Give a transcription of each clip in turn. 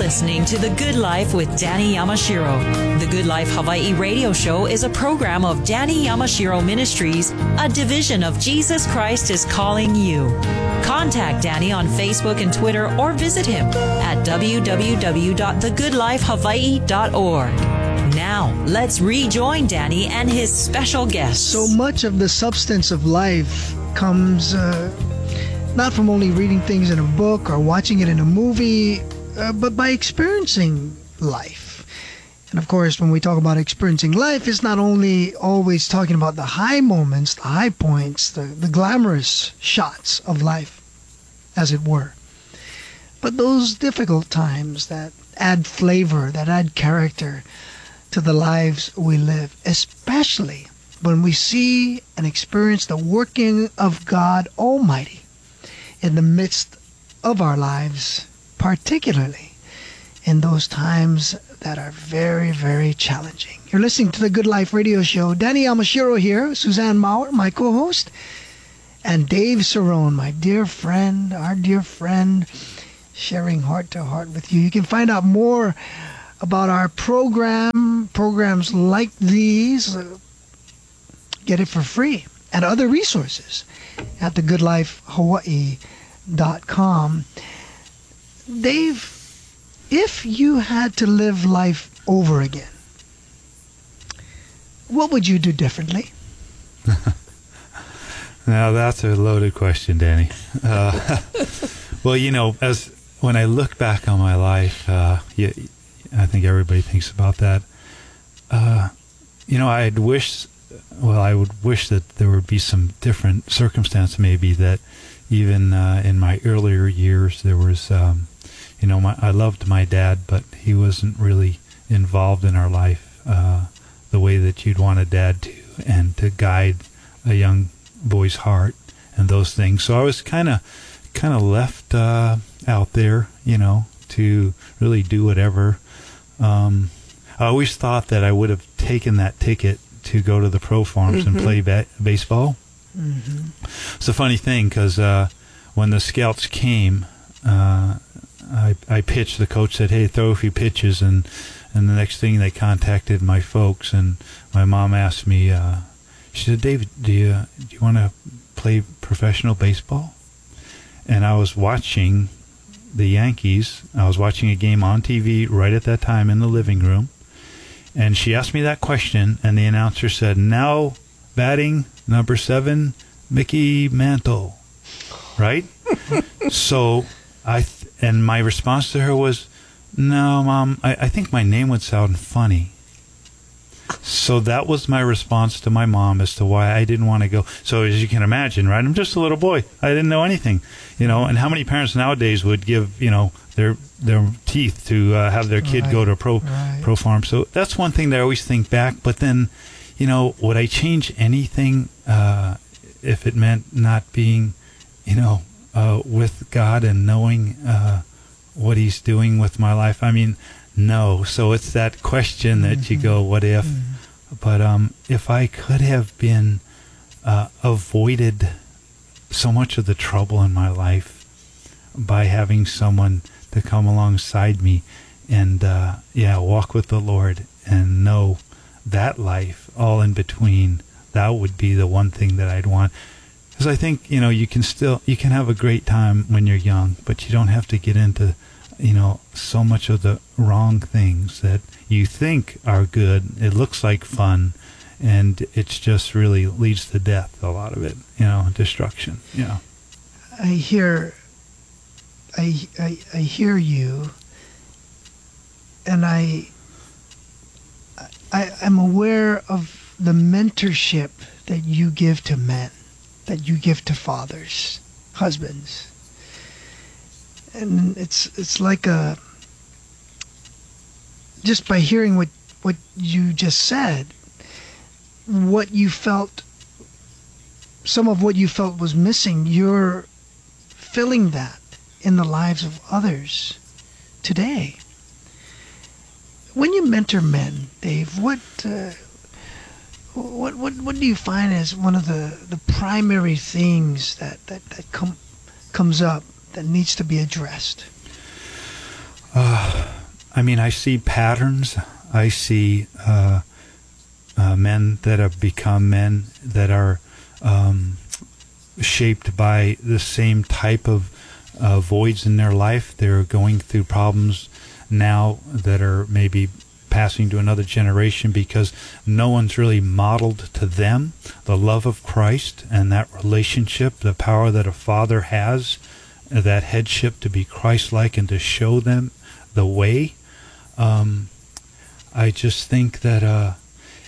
listening to The Good Life with Danny Yamashiro. The Good Life Hawaii radio show is a program of Danny Yamashiro Ministries, a division of Jesus Christ is Calling You. Contact Danny on Facebook and Twitter or visit him at www.thegoodlifehawaii.org. Now, let's rejoin Danny and his special guests. So much of the substance of life comes not from only reading things in a book or watching it in a movie, but by experiencing life. And of course, when we talk about experiencing life, it's not only always talking about the high moments, the high points, the glamorous shots of life, as it were, but those difficult times that add flavor, that add character to the lives we live, especially when we see and experience the working of God Almighty in the midst of our lives, particularly in those times that are very, very challenging. You're listening to the Good Life Radio Show. Danny Yamashiro here, Suzanne Maurer, my co-host, and Dave Cerrone, my dear friend, our dear friend, sharing heart to heart with you. You can find out more about our programs like these, get it for free, and other resources at thegoodlifehawaii.com. Dave, if you had to live life over again, what would you do differently? Now, that's a loaded question, Danny. Well, when I look back on my life, I think everybody thinks about that. I would wish that there would be some different circumstance, maybe, that even in my earlier years, there was, I loved my dad, but he wasn't really involved in our life the way that you'd want a dad to, and to guide a young boy's heart and those things. So I was kind of left out there, to really do whatever. I always thought that I would have taken that ticket to go to the pro farms and play baseball. Mm-hmm. It's a funny thing, because when the scouts came, I pitched. The coach said, "Hey, throw a few pitches," and the next thing they contacted my folks, and my mom asked me, she said, "David, do you want to play professional baseball?" And I was watching the Yankees. I was watching a game on TV right at that time in the living room, and she asked me that question, and the announcer said, "Now batting number 7, Mickey Mantle," right? So and my response to her was, "No, Mom, I think my name would sound funny." So that was my response to my mom as to why I didn't want to go. So as you can imagine, right, I'm just a little boy. I didn't know anything, and how many parents nowadays would give, their teeth to have their kid go to a pro farm. So that's one thing that I always think back. But then, would I change anything if it meant not being, with God and knowing what He's doing with my life? I mean, no. So it's that question that you go, what if? But if I could have been avoided so much of the trouble in my life by having someone to come alongside me and walk with the Lord and know that life all in between, that would be the one thing that I'd want. Because I think you can have a great time when you're young, but you don't have to get into so much of the wrong things that you think are good. It looks like fun, and it's just really leads to death, a lot of it, destruction. I hear you, and I'm aware of the mentorship that you give to men, that you give to fathers, husbands. And it's like just by hearing what you just said, what you felt, some of what you felt was missing, you're filling that in the lives of others today. When you mentor men, Dave, what do you find as one of the primary things that comes up that needs to be addressed? I mean, I see patterns. I see men that have become men that are shaped by the same type of voids in their life. They're going through problems now that are maybe passing to another generation because no one's really modeled to them the love of Christ and that relationship, the power that a father has, that headship to be Christ-like and to show them the way. I just think that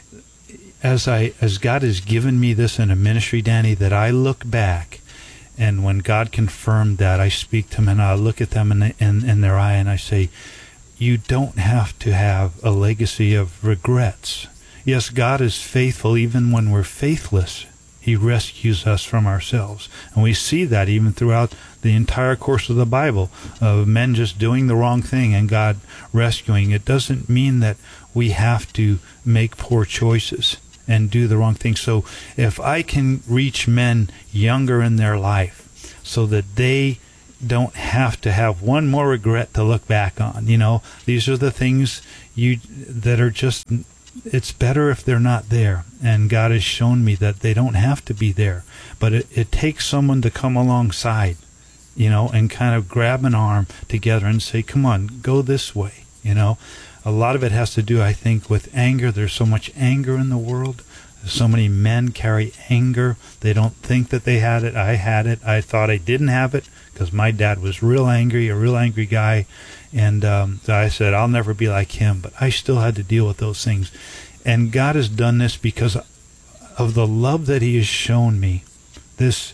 as God has given me this in a ministry, Danny, that I look back, and when God confirmed that, I speak to them and I look at them in their eye and I say, you don't have to have a legacy of regrets. Yes, God is faithful even when we're faithless. He rescues us from ourselves. And we see that even throughout the entire course of the Bible, of men just doing the wrong thing and God rescuing. It doesn't mean that we have to make poor choices and do the wrong thing. So if I can reach men younger in their life so that they don't have to have one more regret to look back on, these are the things that are just, it's better if they're not there. And God has shown me that they don't have to be there. But it takes someone to come alongside, and kind of grab an arm together and say, come on, go this way, A lot of it has to do, I think, with anger. There's so much anger in the world. So many men carry anger. They don't think that they had it. I had it. I thought I didn't have it because my dad was a real angry guy. And so I said, I'll never be like him. But I still had to deal with those things. And God has done this because of the love that he has shown me. This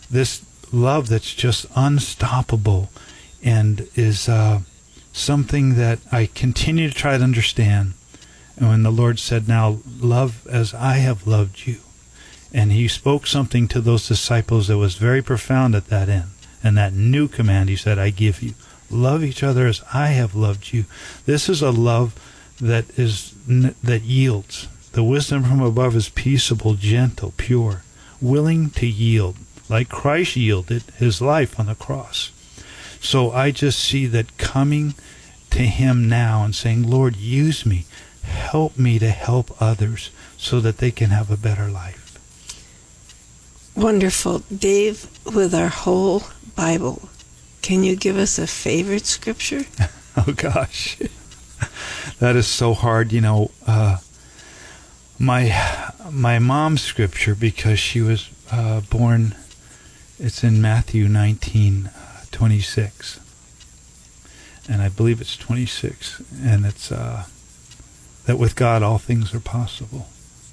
love that's just unstoppable and is something that I continue to try to understand. And when the Lord said, now love as I have loved you. And he spoke something to those disciples that was very profound at that end. And that new command he said, I give you. Love each other as I have loved you. This is a love that yields. The wisdom from above is peaceable, gentle, pure, willing to yield, like Christ yielded his life on the cross. So I just see that coming to him now and saying, Lord, use me. Help me to help others so that they can have a better life. Wonderful. Dave, with our whole Bible, can you give us a favorite scripture? Oh, gosh. That is so hard. My mom's scripture, because she was born, it's in Matthew 19:26. And I believe it's 26. And it's that with God all things are possible.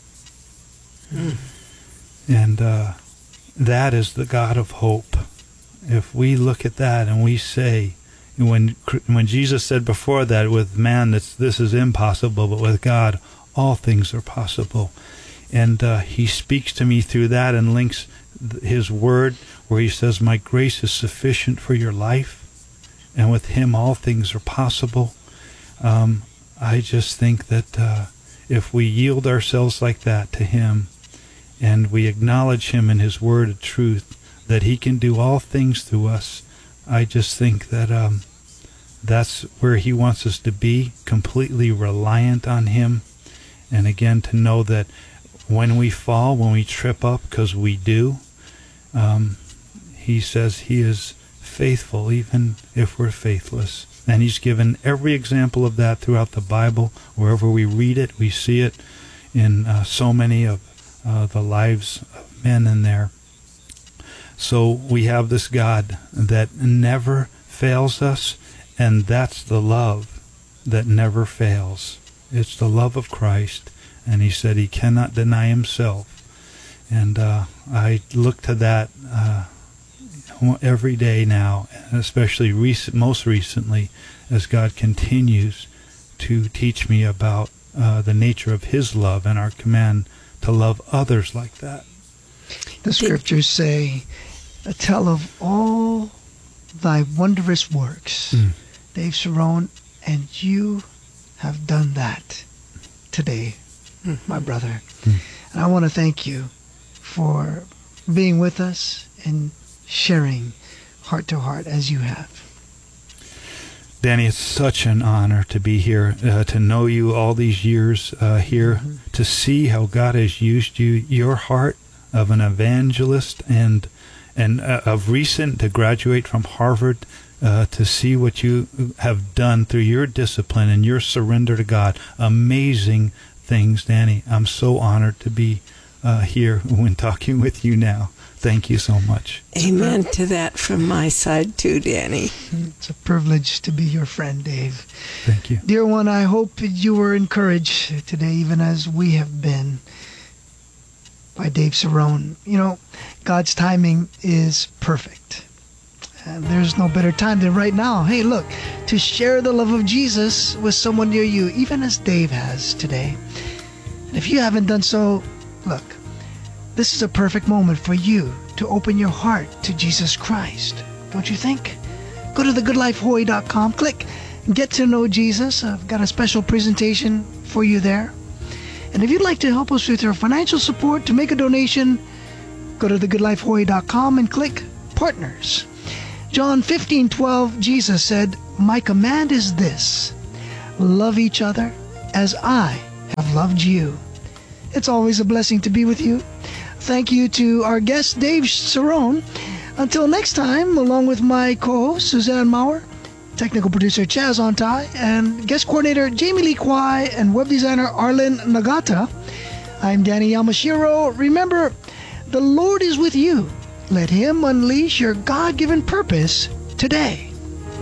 And that is the God of hope. If we look at that and we say, when Jesus said before that, with man this is impossible, but with God all things are possible. And he speaks to me through that and links his word where he says, my grace is sufficient for your life, and with him all things are possible. I just think that if we yield ourselves like that to him and we acknowledge him in his word of truth, that he can do all things through us, I just think that that's where he wants us to be, completely reliant on him. And again, to know that when we fall, when we trip up, because we do, he says he is faithful even if we're faithless. And he's given every example of that throughout the Bible. Wherever we read it, we see it in so many of the lives of men in there. So we have this God that never fails us, and that's the love that never fails. It's the love of Christ, and he said he cannot deny himself. And I look to that every day now, and especially most recently, as God continues to teach me about the nature of his love and our command to love others like that. The scriptures say, tell of all thy wondrous works, Dave Cerrone, and you have done that today, my brother. And I want to thank you for being with us and sharing heart to heart as you have. Danny, it's such an honor to be here, to know you all these years here, to see how God has used you, your heart of an evangelist, and of recent to graduate from Harvard, to see what you have done through your discipline and your surrender to God. Amazing things, Danny. I'm so honored to be here when talking with you now. Thank you so much. Amen to that from my side too, Danny. It's a privilege to be your friend, Dave. Thank you. Dear one, I hope you were encouraged today, even as we have been, by Dave Cerrone. You know, God's timing is perfect. And there's no better time than right now. Hey, look, to share the love of Jesus with someone near you, even as Dave has today. And if you haven't done so, look, this is a perfect moment for you to open your heart to Jesus Christ. Don't you think? Go to thegoodlifehawaii.com, click Get to Know Jesus. I've got a special presentation for you there. And if you'd like to help us with your financial support, to make a donation, go to thegoodlifehawaii.com and click Partners. John 15:12, Jesus said, "My command is this, love each other as I have loved you." It's always a blessing to be with you. Thank you to our guest, Dave Cerrone. Until next time, along with my co-host, Suzanne Maurer, technical producer Chaz Ontai, and guest coordinator Jamie Lee Kwai, and web designer Arlen Nagata, I'm Danny Yamashiro. Remember, the Lord is with you. Let Him unleash your God-given purpose today.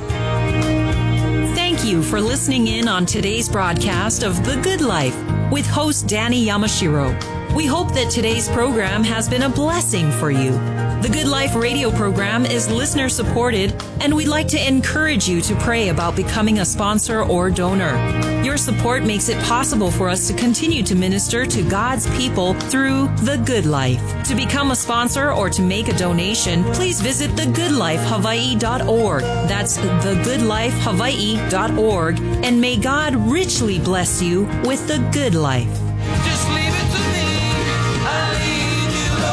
Thank you for listening in on today's broadcast of The Good Life with host Danny Yamashiro. We hope that today's program has been a blessing for you. The Good Life radio program is listener supported, and we'd like to encourage you to pray about becoming a sponsor or donor. Your support makes it possible for us to continue to minister to God's people through The Good Life. To become a sponsor or to make a donation, please visit thegoodlifehawaii.org. That's thegoodlifehawaii.org, and may God richly bless you with the good life. Just leave it to me. I leave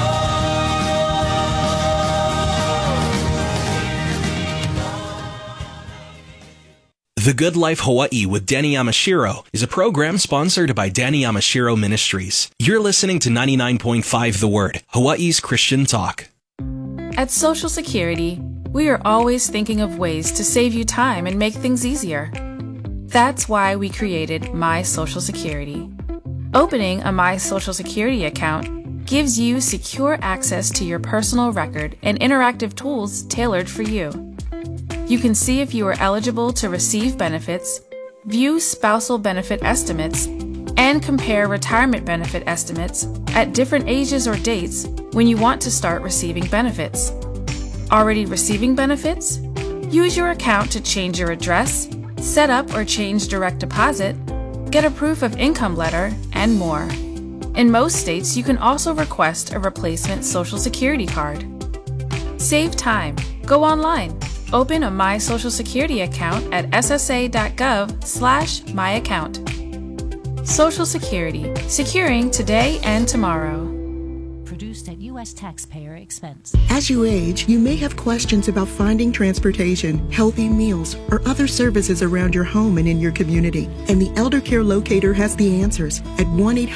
you. The Good Life Hawaii with Danny Yamashiro is a program sponsored by Danny Yamashiro Ministries. You're listening to 99.5 The Word, Hawaii's Christian talk. At Social Security, we are always thinking of ways to save you time and make things easier. That's why we created My Social Security. Opening a My Social Security account gives you secure access to your personal record and interactive tools tailored for you. You can see if you are eligible to receive benefits, view spousal benefit estimates, and compare retirement benefit estimates at different ages or dates when you want to start receiving benefits. Already receiving benefits? Use your account to change your address, set up or change direct deposit, get a proof of income letter, and more. In most states, you can also request a replacement Social Security card. Save time. Go online. Open a My Social Security account at ssa.gov/myaccount. Social Security, securing today and tomorrow. Produced at U.S. taxpayer expense. As you age, you may have questions about finding transportation, healthy meals, or other services around your home and in your community. And the Elder Care Locator has the answers at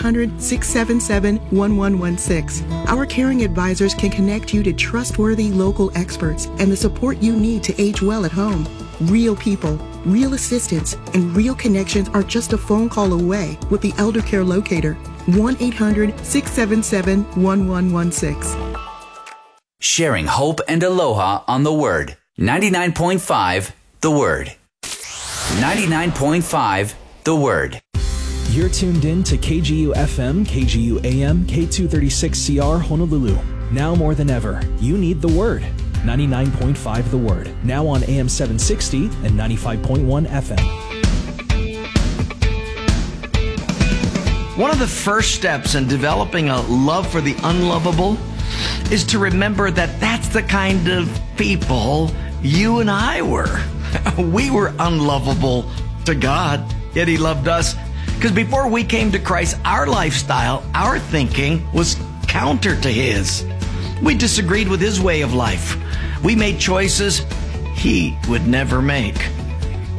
1-800-677-1116. Our caring advisors can connect you to trustworthy local experts and the support you need to age well at home. Real people, real assistance, and real connections are just a phone call away with the Elder Care Locator. 1-800-677-1116. Sharing hope and aloha on The Word. 99.5 The Word. 99.5 The Word. You're tuned in to KGU FM, KGU AM, K236CR Honolulu. Now more than ever, you need The Word. 99.5 The Word. Now on AM 760 and 95.1 FM. One of the first steps in developing a love for the unlovable is to remember that that's the kind of people you and I were. We were unlovable to God, yet He loved us. Because before we came to Christ, our lifestyle, our thinking was counter to His. We disagreed with His way of life. We made choices He would never make.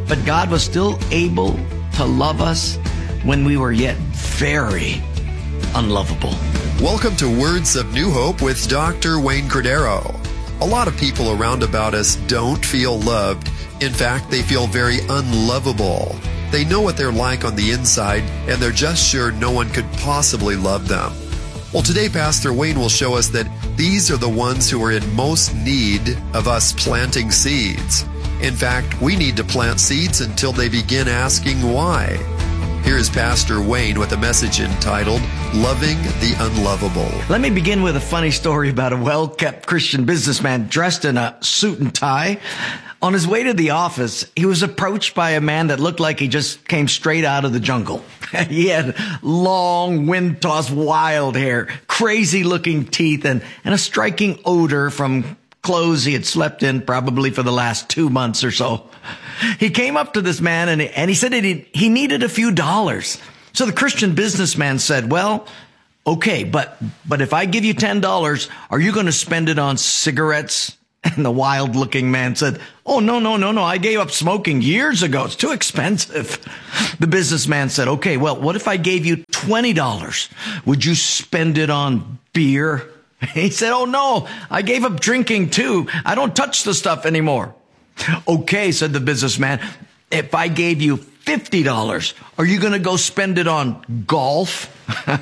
but God was still able to love us when we were yet very unlovable. Welcome to Words of New Hope with Dr. Wayne Cordero. A lot of people around about us don't feel loved. In fact, they feel very unlovable. They know what they're like on the inside, and they're just sure no one could possibly love them. Well, today, Pastor Wayne will show us that these are the ones who are in most need of us planting seeds. In fact, we need to plant seeds until they begin asking why. Here is Pastor Wayne with a message entitled, Loving the Unlovable. Let me begin with a funny story about a well-kept Christian businessman dressed in a suit and tie. On his way to the office, he was approached by a man that looked like he just came straight out of the jungle. He had long, wind-tossed, wild hair, crazy-looking teeth, and a striking odor from clothes he had slept in probably for the last 2 months or so. He came up to this man and he said that he needed a few dollars. So the Christian businessman said, well, okay, but if I give you $10, are you going to spend it on cigarettes? And the wild-looking man said, oh, no. I gave up smoking years ago. It's too expensive. The businessman said, okay, well, what if I gave you $20? Would you spend it on beer? He said, oh, no, I gave up drinking too. I don't touch the stuff anymore. Okay, said the businessman, if I gave you $50, are you going to go spend it on golf?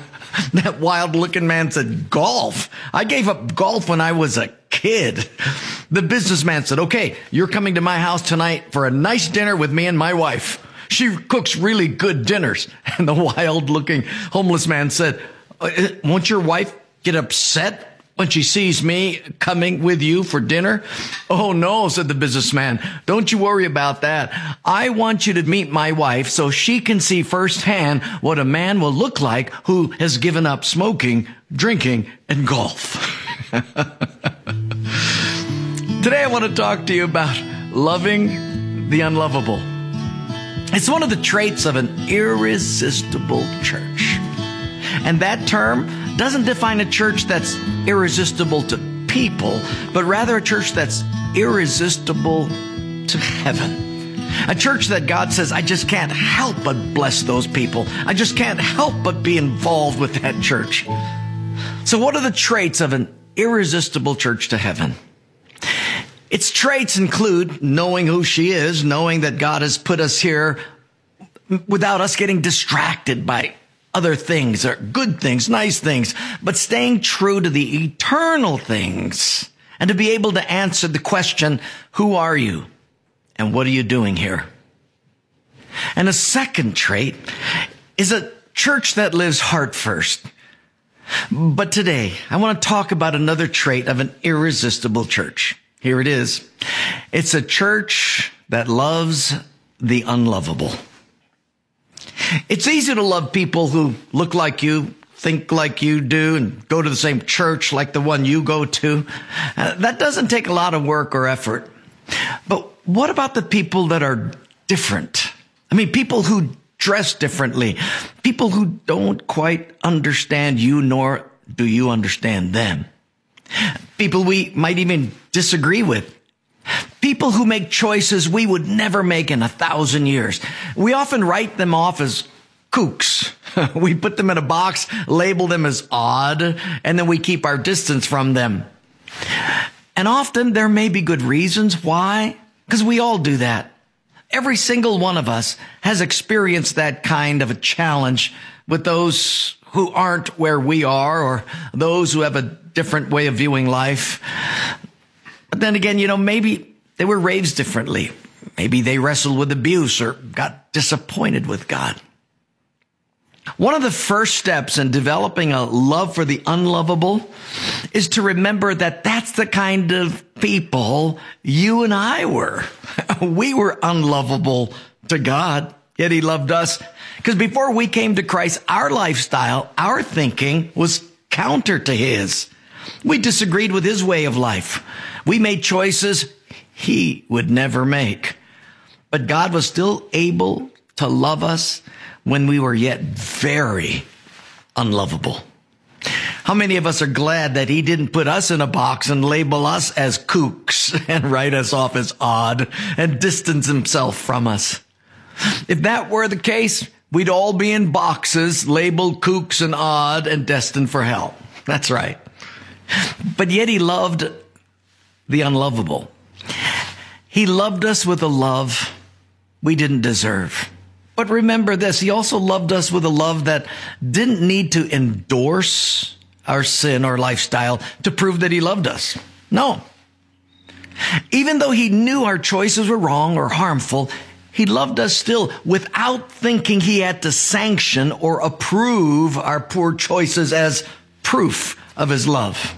That wild-looking man said, golf? I gave up golf when I was a kid. The businessman said, okay, you're coming to my house tonight for a nice dinner with me and my wife. She cooks really good dinners. And the wild-looking homeless man said, won't your wife get upset when she sees me coming with you for dinner? Oh, no, said the businessman. Don't you worry about that. I want you to meet my wife so she can see firsthand what a man will look like who has given up smoking, drinking, and golf. Today I want to talk to you about loving the unlovable. It's one of the traits of an irresistible church. And that term doesn't define a church that's irresistible to people, but rather a church that's irresistible to heaven. A church that God says, I just can't help but bless those people. I just can't help but be involved with that church. So what are the traits of an irresistible church to heaven? Its traits include knowing who she is, knowing that God has put us here without us getting distracted by other things or good things, nice things, but staying true to the eternal things and to be able to answer the question, who are you and what are you doing here? And a second trait is a church that lives heart first. But today, I want to talk about another trait of an irresistible church. Here it is. It's a church that loves the unlovable. It's easy to love people who look like you, think like you do, and go to the same church like the one you go to. That doesn't take a lot of work or effort. But what about the people that are different? I mean, people who dress differently, people who don't quite understand you, nor do you understand them. People we might even disagree with. People who make choices we would never make in 1,000 years. We often write them off as kooks. We put them in a box, label them as odd, and then we keep our distance from them. And often there may be good reasons why, because we all do that. Every single one of us has experienced that kind of a challenge with those who aren't where we are or those who have a different way of viewing life. But then again, maybe they were raised differently. Maybe they wrestled with abuse or got disappointed with God. One of the first steps in developing a love for the unlovable is to remember that that's the kind of people you and I were. We were unlovable to God, yet He loved us. Because before we came to Christ, our lifestyle, our thinking was counter to His. We disagreed with His way of life. We made choices He would never make. But God was still able to love us when we were yet very unlovable. How many of us are glad that He didn't put us in a box and label us as kooks and write us off as odd and distance Himself from us? If that were the case, we'd all be in boxes labeled kooks and odd and destined for hell. That's right. But yet he loved the unlovable. He loved us with a love we didn't deserve. But remember this, he also loved us with a love that didn't need to endorse our sin or lifestyle to prove that he loved us. No. Even though he knew our choices were wrong or harmful, he loved us still without thinking he had to sanction or approve our poor choices as proof of his love.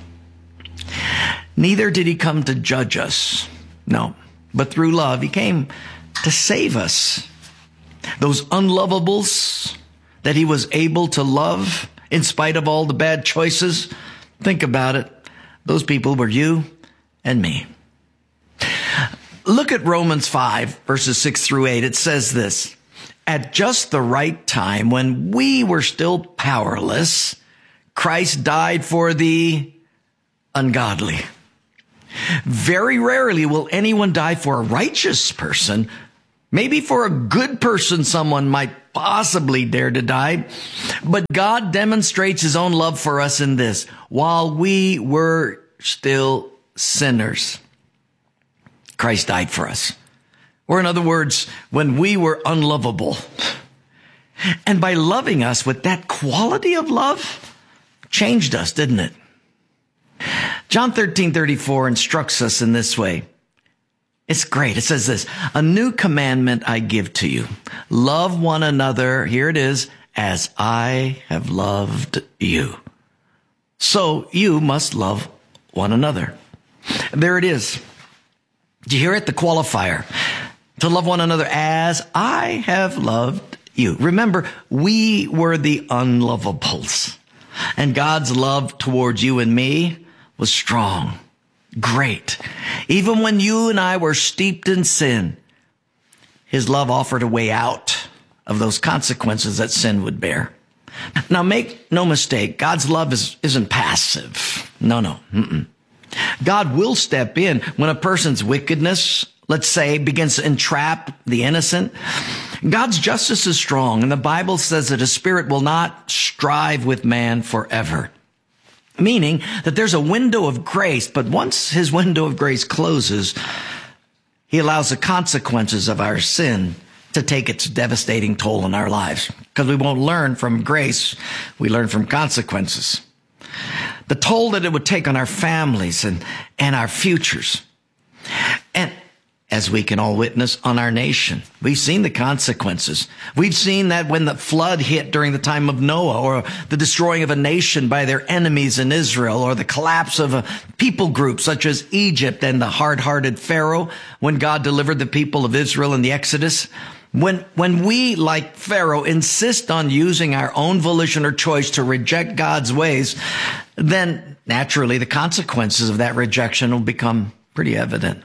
Neither did he come to judge us. No. But through love, he came to save us. Those unlovables that he was able to love in spite of all the bad choices. Think about it. Those people were you and me. Look at Romans 5, verses 6 through 8. It says this, at just the right time, when we were still powerless, Christ died for the ungodly. Very rarely will anyone die for a righteous person. Maybe for a good person, someone might possibly dare to die. But God demonstrates his own love for us in this. While we were still sinners, Christ died for us. Or in other words, when we were unlovable. And by loving us with that quality of love, changed us, didn't it? John 13:34 instructs us in this way. It's great. It says this, a new commandment I give to you. Love one another, here it is, as I have loved you. So you must love one another. There it is. Do you hear it? The qualifier. To love one another as I have loved you. Remember, we were the unlovables. And God's love towards you and me was strong. Great. Even when you and I were steeped in sin, his love offered a way out of those consequences that sin would bear. Now, make no mistake, God's love isn't passive. No. God will step in when a person's wickedness, let's say, begins to entrap the innocent. God's justice is strong, and the Bible says that his spirit will not strive with man forever. Meaning that there's a window of grace, but once his window of grace closes, he allows the consequences of our sin to take its devastating toll in our lives. Because we won't learn from grace, we learn from consequences. The toll that it would take on our families and our futures. And as we can all witness, on our nation. We've seen the consequences. We've seen that when the flood hit during the time of Noah, or the destroying of a nation by their enemies in Israel, or the collapse of a people group such as Egypt and the hard-hearted Pharaoh, when God delivered the people of Israel in the Exodus. When we, like Pharaoh, insist on using our own volition or choice to reject God's ways, then naturally the consequences of that rejection will become pretty evident.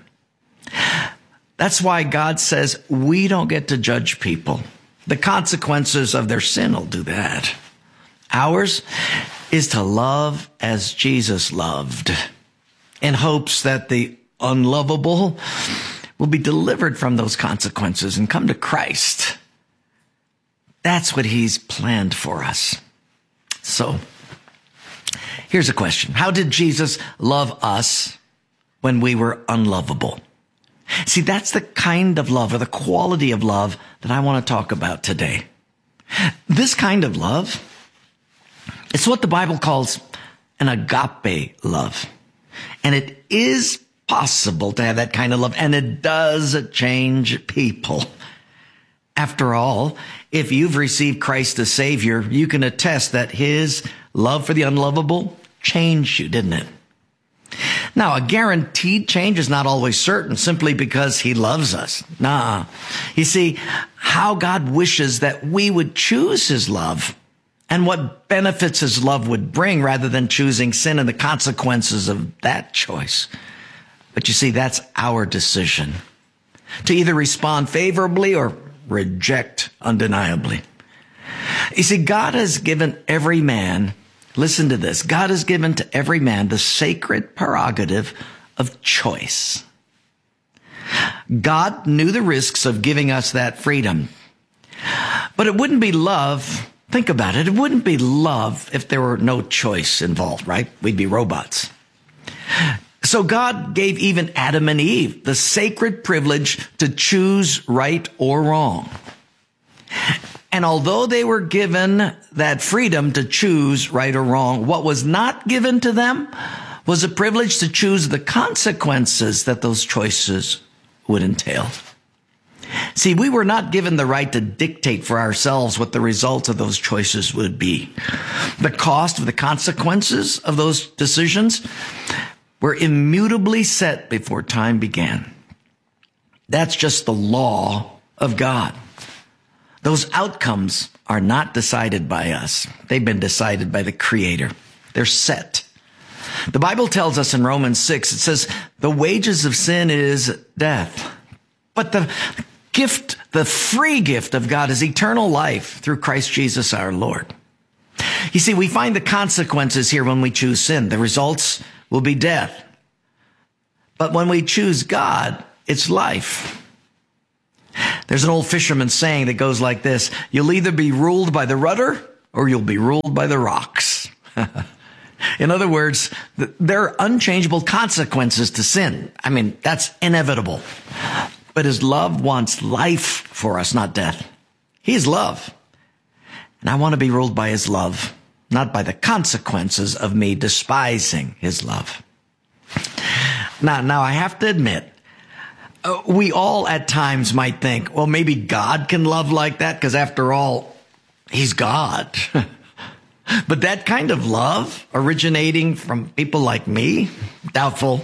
That's why God says we don't get to judge people. The consequences of their sin will do that. Ours is to love as Jesus loved, in hopes that the unlovable will be delivered from those consequences and come to Christ. That's what he's planned for us. So, here's a question. How did Jesus love us when we were unlovable? See, that's the kind of love, or the quality of love, that I want to talk about today. This kind of love, it's what the Bible calls an agape love. And it is possible to have that kind of love, and it does change people. After all, if you've received Christ as Savior, you can attest that his love for the unlovable changed you, didn't it? Now, a guaranteed change is not always certain simply because he loves us. Nah. You see, how God wishes that we would choose his love and what benefits his love would bring, rather than choosing sin and the consequences of that choice. But you see, that's our decision to either respond favorably or reject undeniably. You see, God has given every man, listen to this, God has given to every man the sacred prerogative of choice. God knew the risks of giving us that freedom. But it wouldn't be love. Think about it. It wouldn't be love if there were no choice involved, right? We'd be robots. So God gave even Adam and Eve the sacred privilege to choose right or wrong. And although they were given that freedom to choose right or wrong, what was not given to them was a privilege to choose the consequences that those choices would entail. See, we were not given the right to dictate for ourselves what the results of those choices would be. The cost of the consequences of those decisions were immutably set before time began. That's just the law of God. Those outcomes are not decided by us. They've been decided by the Creator. They're set. The Bible tells us in Romans 6, it says, the wages of sin is death. But the gift, the free gift of God is eternal life through Christ Jesus our Lord. You see, we find the consequences here when we choose sin. The results will be death. But when we choose God, it's life. There's an old fisherman saying that goes like this: you'll either be ruled by the rudder or you'll be ruled by the rocks. In other words, there are unchangeable consequences to sin. I mean, that's inevitable. But his love wants life for us, not death. He is love. And I want to be ruled by his love, not by the consequences of me despising his love. Now I have to admit, we all at times might think, well, maybe God can love like that, because after all, he's God. But that kind of love originating from people like me, doubtful.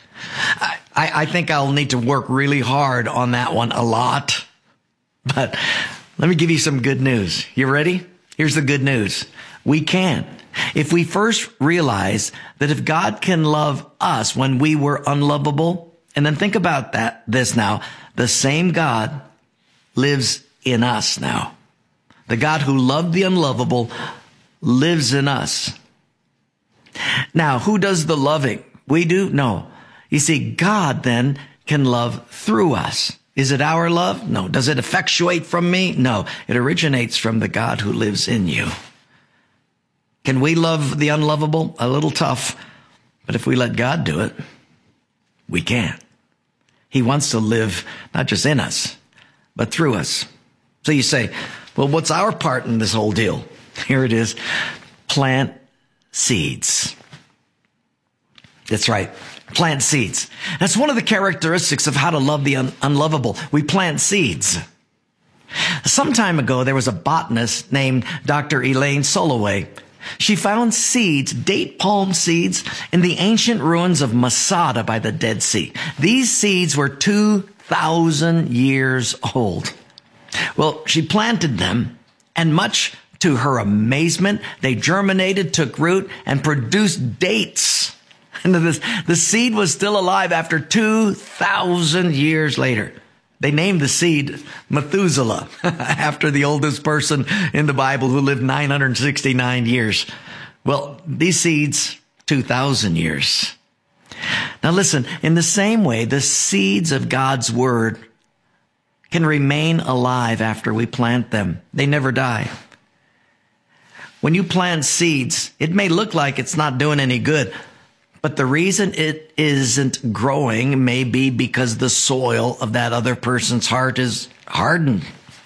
I think I'll need to work really hard on that one a lot. But let me give you some good news. You ready? Here's the good news. We can. If we first realize that if God can love us when we were unlovable, and then think about this now, the same God lives in us now. The God who loved the unlovable lives in us. Now, who does the loving? We do? No. You see, God then can love through us. Is it our love? No. Does it effectuate from me? No. It originates from the God who lives in you. Can we love the unlovable? A little tough. But if we let God do it, we can. He wants to live not just in us, but through us. So you say, well, what's our part in this whole deal? Here it is. Plant seeds. That's right. Plant seeds. That's one of the characteristics of how to love the unlovable. We plant seeds. Some time ago, there was a botanist named Dr. Elaine Soloway. She found seeds, date palm seeds, in the ancient ruins of Masada by the Dead Sea. These seeds were 2,000 years old. Well, she planted them, and much to her amazement, they germinated, took root, and produced dates. And the seed was still alive after 2,000 years later. They named the seed Methuselah, after the oldest person in the Bible who lived 969 years. Well, these seeds, 2,000 years. Now listen, in the same way, the seeds of God's Word can remain alive after we plant them. They never die. When you plant seeds, it may look like it's not doing any good, but the reason it isn't growing may be because the soil of that other person's heart is hardened.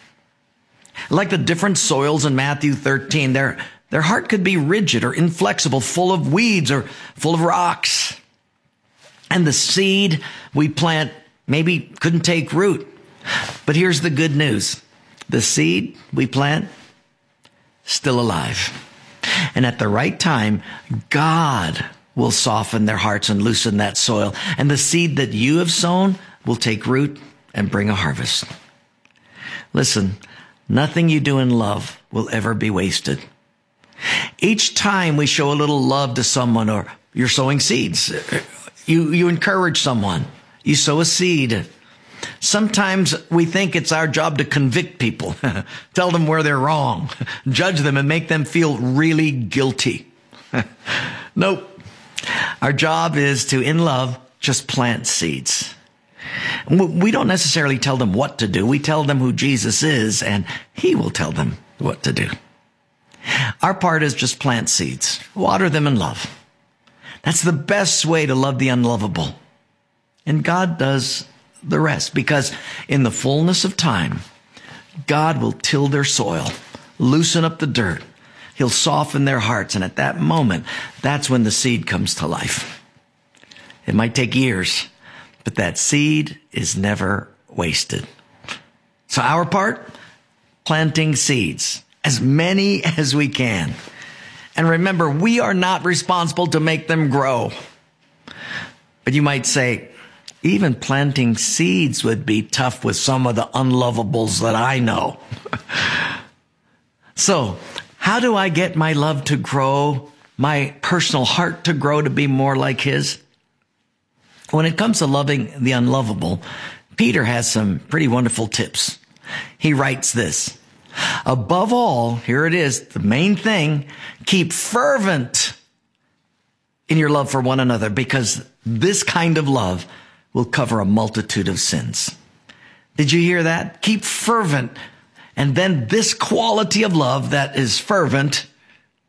Like the different soils in Matthew 13, their heart could be rigid or inflexible, full of weeds or full of rocks. And the seed we plant maybe couldn't take root. But here's the good news. The seed we plant, still alive. And at the right time, God will soften their hearts and loosen that soil. And the seed that you have sown will take root and bring a harvest. Listen, nothing you do in love will ever be wasted. Each time we show a little love to someone, or you're sowing seeds, you encourage someone, you sow a seed. Sometimes we think it's our job to convict people, tell them where they're wrong, judge them, and make them feel really guilty. Nope. Our job is to, in love, just plant seeds. We don't necessarily tell them what to do. We tell them who Jesus is, and he will tell them what to do. Our part is just plant seeds, water them in love. That's the best way to love the unlovable. And God does the rest, because in the fullness of time, God will till their soil, loosen up the dirt. He'll soften their hearts. And at that moment, that's when the seed comes to life. It might take years, but that seed is never wasted. So our part, planting seeds, as many as we can. And remember, we are not responsible to make them grow. But you might say, even planting seeds would be tough with some of the unlovables that I know. So, how do I get my love to grow, my personal heart to grow to be more like his? When it comes to loving the unlovable, Peter has some pretty wonderful tips. He writes this: above all, here it is, the main thing, keep fervent in your love for one another, because this kind of love will cover a multitude of sins. Did you hear that? Keep fervent. And then this quality of love that is fervent